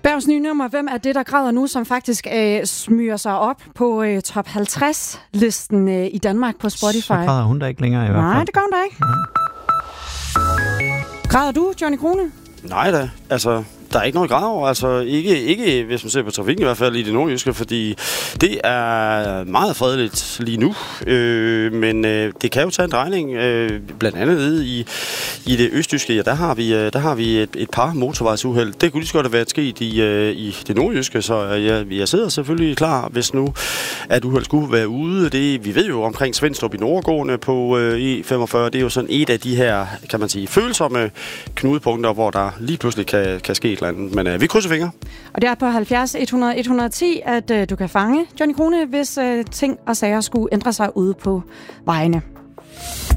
Bergs nye nummer, hvem er det, der græder nu, som faktisk smyger sig op på top 50-listen i Danmark på Spotify? Så græder hun da ikke længere i hvert fald. Nej, det gør hun da ikke. Græder du, Johnny Krone? Nej da, altså... Der er ikke noget grad over, altså ikke hvis man ser på trafikken i hvert fald i det nordjyske, fordi det er meget fredeligt lige nu, men det kan jo tage en drejning, blandt andet nede i det østjyske, ja, der har vi et par motorvejsuheld. Det kunne lige så godt have været sket i det nordjyske, så jeg sidder selvfølgelig klar, hvis nu at uheld skulle være ude. Vi ved jo omkring Svendstrup i Nordgående på E45, det er jo sådan et af de her, kan man sige, følsomme knudepunkter, hvor der lige pludselig kan ske. Men vi krydser fingre. Og det er på 70 100 110, at du kan fange Johnny Krone, hvis ting og sager skulle ændre sig ude på vejene.